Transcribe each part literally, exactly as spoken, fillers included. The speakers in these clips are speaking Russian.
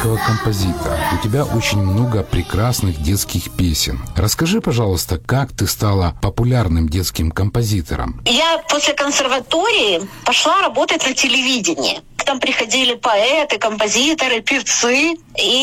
Композитор. У тебя очень много прекрасных детских песен. Расскажи, пожалуйста, как ты стала популярным детским композитором? Я после консерватории пошла работать на телевидении. Там приходили поэты, композиторы, певцы.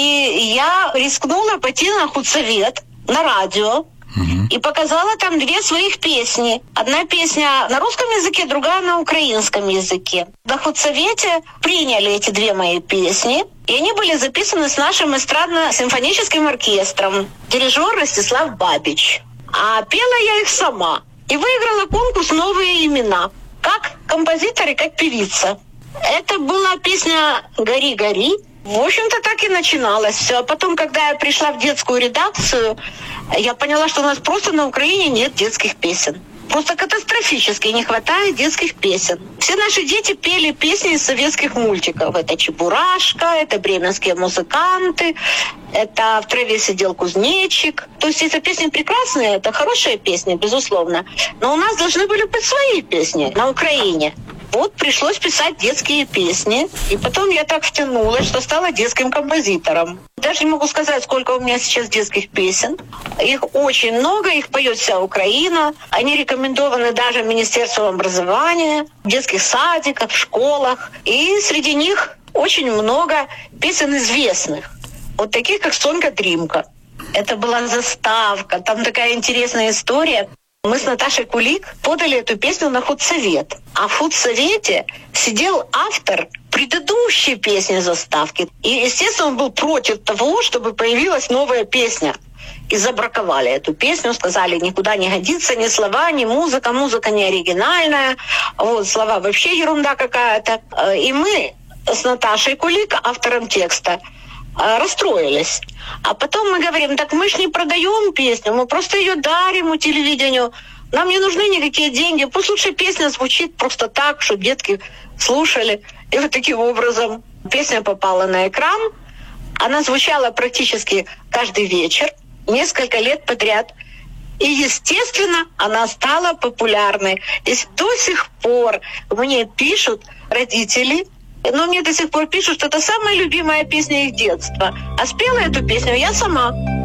И я рискнула пойти на худсовет, на радио. Угу. И показала там две своих песни. Одна песня на русском языке, другая на украинском языке. На худсовете приняли эти две мои песни. И они были записаны с нашим эстрадно-симфоническим оркестром. Дирижер Ростислав Бабич. А пела я их сама. И выиграла конкурс «Новые имена». Как композитор и как певица. Это была песня «Гори, гори». В общем-то, так и начиналось все. А потом, когда я пришла в детскую редакцию, я поняла, что у нас просто на Украине нет детских песен. Просто катастрофически не хватает детских песен. Все наши дети пели песни из советских мультиков. Это «Чебурашка», это «Бременские музыканты», это «В траве сидел кузнечик». То есть эти песни прекрасные, это хорошие песни, безусловно. Но у нас должны были быть свои песни на Украине. Вот пришлось писать детские песни. И потом я так втянулась, что стала детским композитором. Даже не могу сказать, сколько у меня сейчас детских песен. Их очень много, их поет вся Украина. Они рекомендованы даже Министерством образования, в детских садиках, в школах. И среди них очень много песен известных. Вот таких, как «Сонька Дримка». Это была заставка. Там такая интересная история. Мы с Наташей Кулик подали эту песню на худсовет. А в худсовете сидел автор предыдущей песни заставки. И, естественно, он был против того, чтобы появилась новая песня. И забраковали эту песню, сказали, никуда не годится ни слова, ни музыка, музыка не оригинальная, вот, слова вообще ерунда какая-то. И мы с Наташей Кулик, автором текста, расстроились. А потом мы говорим, так мы ж не продаем песню, мы просто ее дарим у телевидению. Нам не нужны никакие деньги. Пусть лучше песня звучит просто так, чтобы детки слушали. И вот таким образом песня попала на экран. Она звучала практически каждый вечер, несколько лет подряд. И, естественно, она стала популярной. И до сих пор мне пишут родители, но мне до сих пор пишут, что это самая любимая песня их детства. А спела эту песню я сама.